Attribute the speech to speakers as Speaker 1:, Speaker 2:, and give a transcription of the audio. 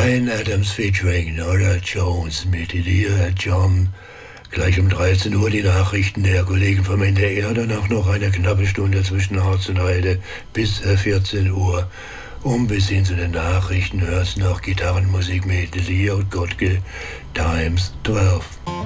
Speaker 1: Bryan Adams featuring Norah Jones mit Dear John. Gleich um 13 Uhr die Nachrichten der Kollegen vom NDR, danach noch eine knappe Stunde zwischen Harz und Heide bis 14 Uhr. Bis hin zu den Nachrichten hörst noch Gitarrenmusik mit Leo Gottke, Times 12.